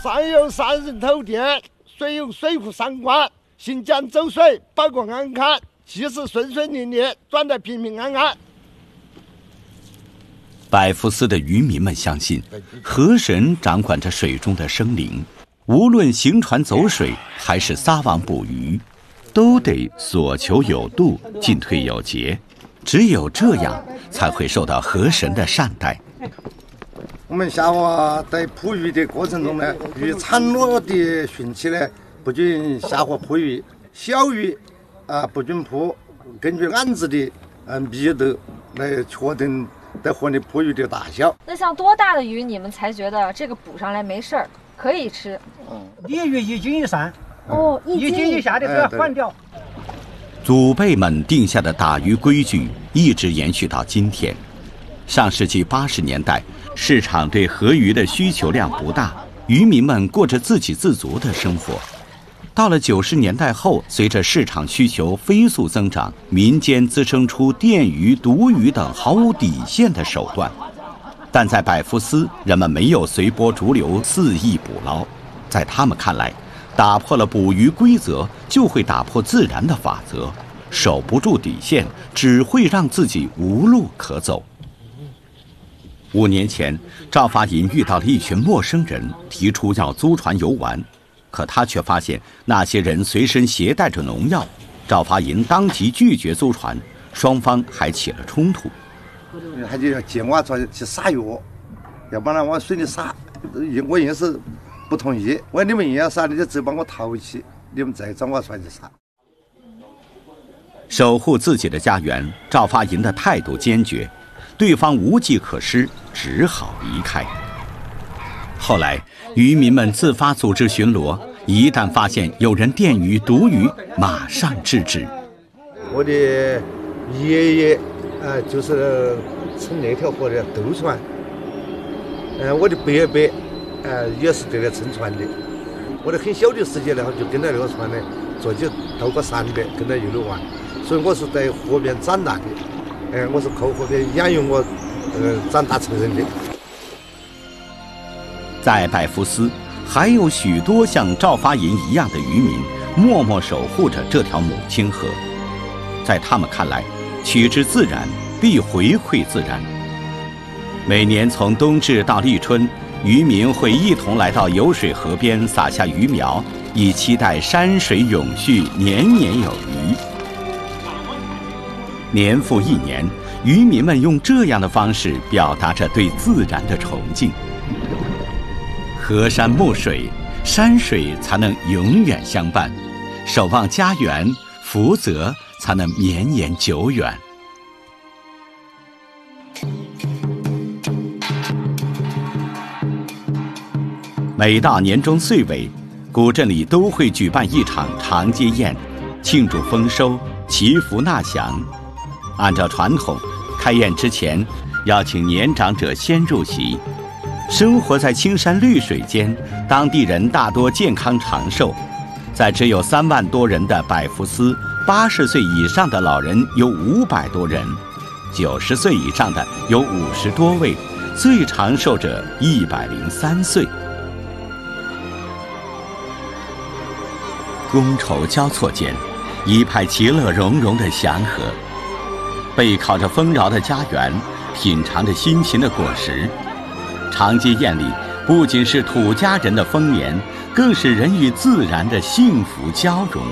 山有山人头地，水有水库山关，行江走水，保国安康，其实顺顺利利，转得平平安安。 百福寺的渔民们相信，河神掌管着水中的生灵，无论行船走水还是撒网捕鱼，都得所求有度，进退有节，只有这样才会受到河神的善待。 我们下河在捕鱼的过程中呢，与产落的汛期呢，不准下河捕鱼，小鱼不准捕，根据案子的密度来确定在河里捕鱼的大小。 那像多大的鱼你们才觉得这个捕上来没事儿，可以吃？ 鲤鱼1斤以上。 1 斤以下的不要换掉。 祖辈们定下的打鱼规矩一直延续到今天。上世纪80年代，市场对河鱼的需求量不大，渔民们过着自给自足的生活。到了90年代后，随着市场需求飞速增长，民间滋生出电鱼、毒鱼等毫无底线的手段。但在百福寺，人们没有随波逐流肆意捕捞，在他们看来，打破了捕鱼规则，就会打破自然的法则，守不住底线，只会让自己无路可走。5年前，赵发银遇到了一群陌生人，提出要租船游玩，可他却发现那些人随身携带着农药。赵发银当即拒绝租船，双方还起了冲突。 他就要借我船去撒药，要把它往水里撒，我硬是不同意。我说你们硬要撒，你就只把我淘气，你们再找我船去撒。 守护自己的家园，赵发银的态度坚决，对方无计可施，只好离开。后来，渔民们自发组织巡逻，一旦发现有人电鱼、毒鱼，马上制止。 我的爷爷就是乘那条河的渡船，我的伯伯也是这个乘船的。我的很小的时间呢，就跟着那个船呢，坐起到过300，跟着一路玩，所以我是在河边长大的。我是靠河边养育我长大成人的。 在百福寺，还有许多像赵发银一样的渔民，默默守护着这条母亲河。在他们看来，取之自然，必回馈自然。每年从冬至到立春，渔民会一同来到有水河边撒下鱼苗，以期待山水永续，年年有余。年复一年，渔民们用这样的方式表达着对自然的崇敬。河山暮水，山水才能永远相伴，守望家园，福泽才能绵延久远。每到年终岁尾，古镇里都会举办一场长街宴，庆祝丰收，祈福纳祥。按照传统，开宴之前邀请年长者先入席。生活在青山绿水间，当地人大多健康长寿。在只有3万多人的百福寺，80岁以上的老人有500多人，90岁以上的有50多位，最长寿者103岁。觥筹交错间，一派其乐融融的祥和。背靠着丰饶的家园，品尝着辛勤的果实。长街宴里不仅是土家人的丰年，更是人与自然的幸福交融。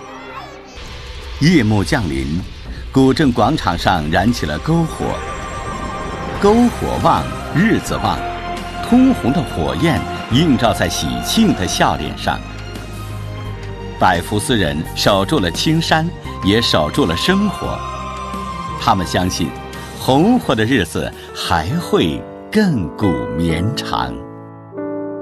夜幕降临，古镇广场上燃起了篝火。篝火旺，日子旺，通红的火焰映照在喜庆的笑脸上。百福寺人守住了青山，也守住了生活。他们相信，红火的日子还会亘古绵长。